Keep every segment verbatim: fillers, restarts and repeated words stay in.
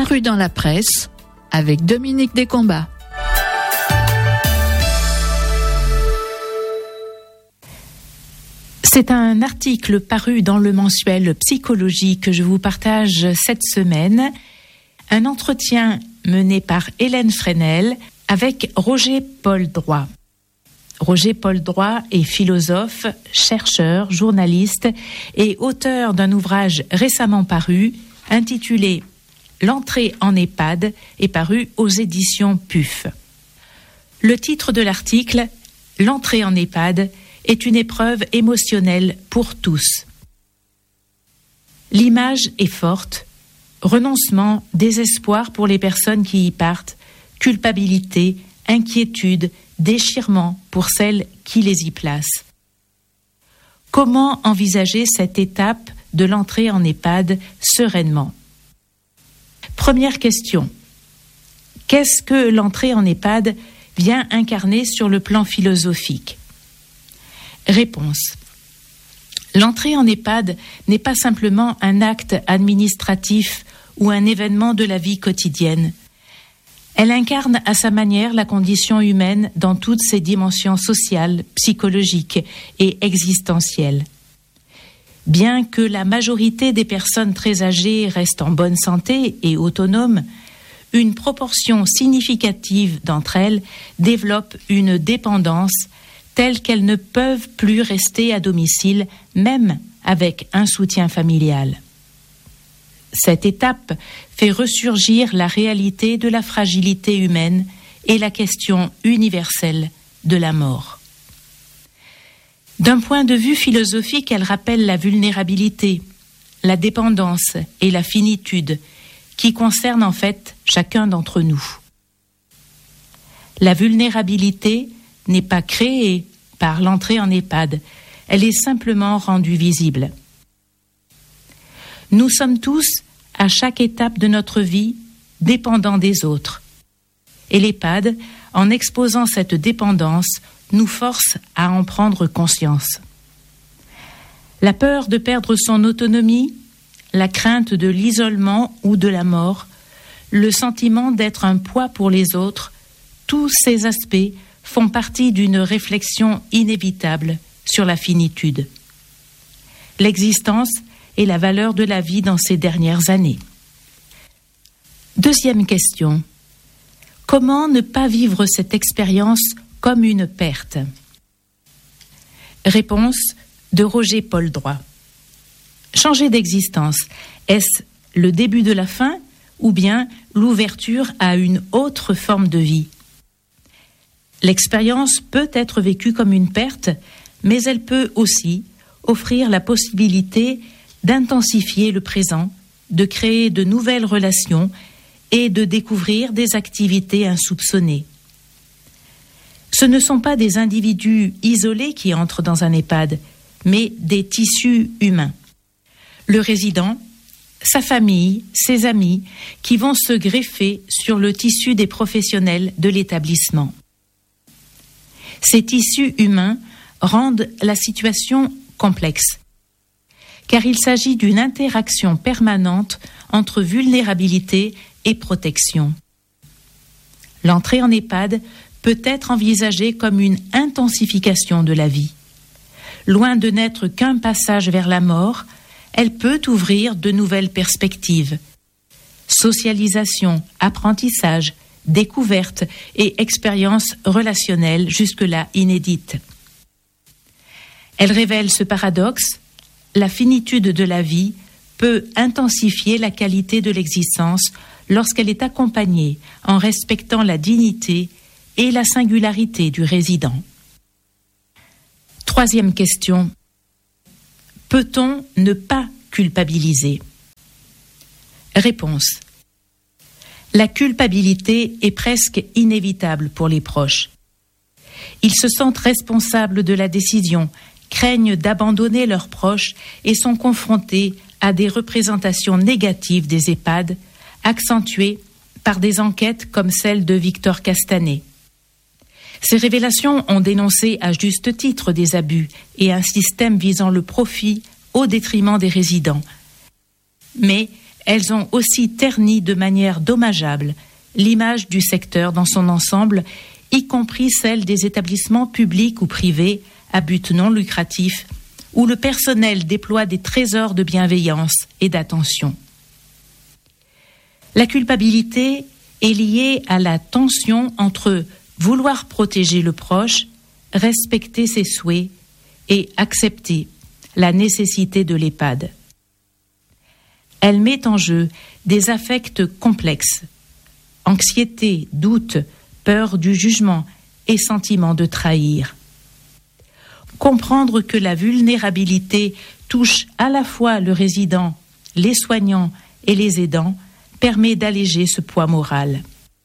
paru dans la presse avec Dominique Descombats. C'est un article paru dans le mensuel Psychologie que je vous partage cette semaine. Un entretien mené par Hélène Fresnel avec Roger Poldroy. Roger Poldroy est philosophe, chercheur, journaliste et auteur d'un ouvrage récemment paru intitulé « L'entrée en EHPAD » et paru aux éditions P U F. Le titre de l'article « L'entrée en EHPAD » est une épreuve émotionnelle pour tous. L'image est forte, renoncement, désespoir pour les personnes qui y partent, culpabilité, inquiétude, déchirement pour celles qui les y placent. Comment envisager cette étape de l'entrée en EHPAD sereinement ? Première question. Qu'est-ce que l'entrée en EHPAD vient incarner sur le plan philosophique ? Réponse. L'entrée en EHPAD n'est pas simplement un acte administratif ou un événement de la vie quotidienne. Elle incarne à sa manière la condition humaine dans toutes ses dimensions sociales, psychologiques et existentielles. Bien que la majorité des personnes très âgées restent en bonne santé et autonomes, une proportion significative d'entre elles développe une dépendance telle qu'elles ne peuvent plus rester à domicile, même avec un soutien familial. Cette étape fait ressurgir la réalité de la fragilité humaine et la question universelle de la mort. D'un point de vue philosophique, elle rappelle la vulnérabilité, la dépendance et la finitude qui concernent en fait chacun d'entre nous. La vulnérabilité n'est pas créée par l'entrée en EHPAD, elle est simplement rendue visible. Nous sommes tous, à chaque étape de notre vie, dépendants des autres. Et l'EHPAD, en exposant cette dépendance, nous force à en prendre conscience. La peur de perdre son autonomie, la crainte de l'isolement ou de la mort, le sentiment d'être un poids pour les autres, tous ces aspects font partie d'une réflexion inévitable sur la finitude, l'existence et la valeur de la vie dans ces dernières années. Deuxième question. Comment ne pas vivre cette expérience comme une perte ? Réponse de Roger Poldroy. Changer d'existence, est-ce le début de la fin ou bien l'ouverture à une autre forme de vie ? L'expérience peut être vécue comme une perte, mais elle peut aussi offrir la possibilité d'intensifier le présent, de créer de nouvelles relations et de découvrir des activités insoupçonnées. Ce ne sont pas des individus isolés qui entrent dans un EHPAD, mais des tissus humains. Le résident, sa famille, ses amis, qui vont se greffer sur le tissu des professionnels de l'établissement. Ces tissus humains rendent la situation complexe, car il s'agit d'une interaction permanente entre vulnérabilité et protection. L'entrée en EHPAD peut être envisagée comme une intensification de la vie. Loin de n'être qu'un passage vers la mort, elle peut ouvrir de nouvelles perspectives. Socialisation, apprentissage, découverte et expériences relationnelles jusque-là inédites. Elle révèle ce paradoxe, la finitude de la vie peut intensifier la qualité de l'existence lorsqu'elle est accompagnée en respectant la dignité et la singularité du résident. Troisième question. Peut-on ne pas culpabiliser ? Réponse. La culpabilité est presque inévitable pour les proches. Ils se sentent responsables de la décision, craignent d'abandonner leurs proches et sont confrontés à des représentations négatives des EHPAD, accentuées par des enquêtes comme celle de Victor Castanet. Ces révélations ont dénoncé à juste titre des abus et un système visant le profit au détriment des résidents. Mais elles ont aussi terni de manière dommageable l'image du secteur dans son ensemble, y compris celle des établissements publics ou privés à but non lucratif, où le personnel déploie des trésors de bienveillance et d'attention. La culpabilité est liée à la tension entre vouloir protéger le proche, respecter ses souhaits et accepter la nécessité de l'EHPAD. Elle met en jeu des affects complexes, anxiété, doute, peur du jugement et sentiment de trahir. Comprendre que la vulnérabilité touche à la fois le résident, les soignants et les aidants permet d'alléger ce poids moral.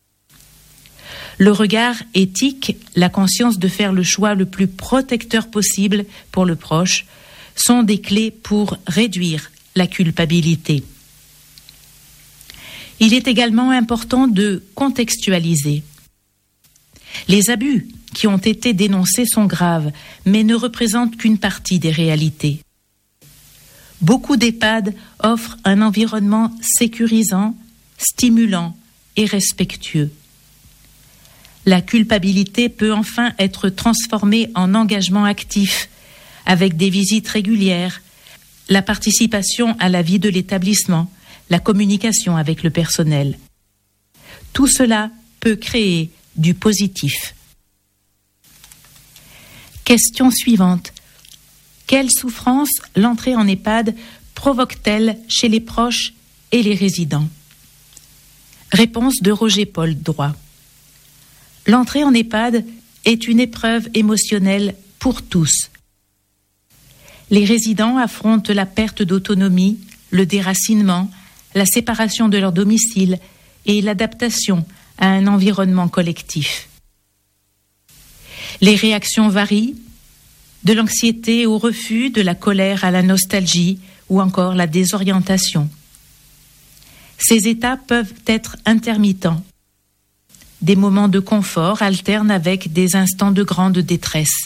Le regard éthique, la conscience de faire le choix le plus protecteur possible pour le proche sont des clés pour réduire la culpabilité. Il est également important de contextualiser. Les abus qui ont été dénoncés sont graves, mais ne représentent qu'une partie des réalités. Beaucoup d'EHPAD offrent un environnement sécurisant, stimulant et respectueux. La culpabilité peut enfin être transformée en engagement actif, avec des visites régulières, la participation à la vie de l'établissement, la communication avec le personnel. Tout cela peut créer du positif. Question suivante. Quelle souffrance l'entrée en EHPAD provoque-t-elle chez les proches et les résidents? Réponse de Roger-Paul Droit. L'entrée en EHPAD est une épreuve émotionnelle pour tous. Les résidents affrontent la perte d'autonomie, le déracinement, la séparation de leur domicile et l'adaptation à un environnement collectif. Les réactions varient, de l'anxiété au refus, de la colère à la nostalgie ou encore la désorientation. Ces états peuvent être intermittents. Des moments de confort alternent avec des instants de grande détresse.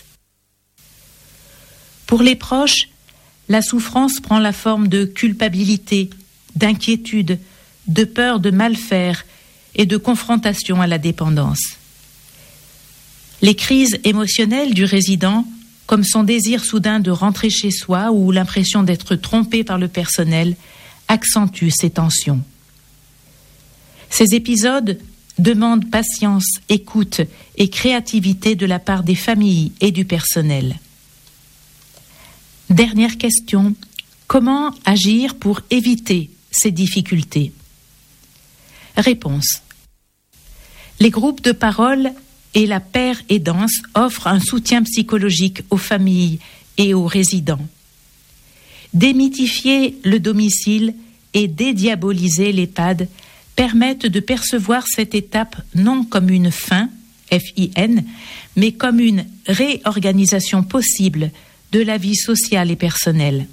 Pour les proches, la souffrance prend la forme de culpabilité, d'inquiétude, de peur de mal faire et de confrontation à la dépendance. Les crises émotionnelles du résident, comme son désir soudain de rentrer chez soi ou l'impression d'être trompé par le personnel, accentuent ces tensions. Ces épisodes demandent patience, écoute et créativité de la part des familles et du personnel. Dernière question. Comment agir pour éviter ces difficultés? Réponse. Les groupes de parole et la paire aidance offrent un soutien psychologique aux familles et aux résidents. Démythifier le domicile et dédiaboliser l'EHPAD permettent de percevoir cette étape non comme une fin, F I N, mais comme une réorganisation possible de la vie sociale et personnelle.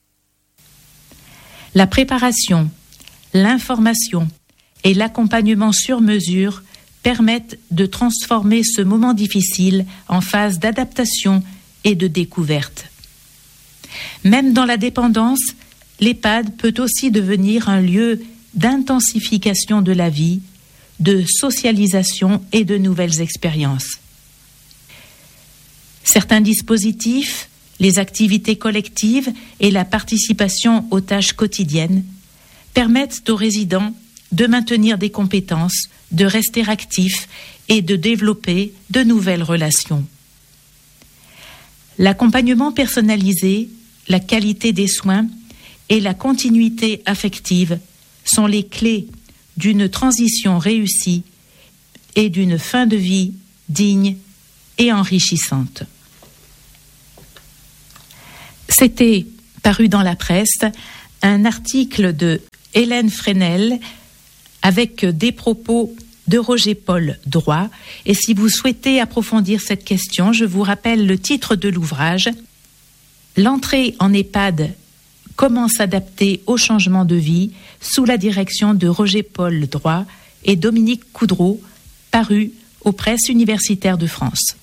La préparation, l'information et l'accompagnement sur mesure permettent de transformer ce moment difficile en phase d'adaptation et de découverte. Même dans la dépendance, l'EHPAD peut aussi devenir un lieu d'intensification de la vie, de socialisation et de nouvelles expériences. Certains dispositifs, les activités collectives et la participation aux tâches quotidiennes permettent aux résidents de maintenir des compétences, de rester actifs et de développer de nouvelles relations. L'accompagnement personnalisé, la qualité des soins et la continuité affective sont les clés d'une transition réussie et d'une fin de vie digne et enrichissante. C'était paru dans la presse un article de Hélène Fresnel avec des propos de Roger-Paul Droit. Et si vous souhaitez approfondir cette question, je vous rappelle le titre de l'ouvrage « L'entrée en EHPAD, comment s'adapter au changement de vie » sous la direction de Roger-Paul Droit et Dominique Coudreau, paru aux Presses universitaires de France.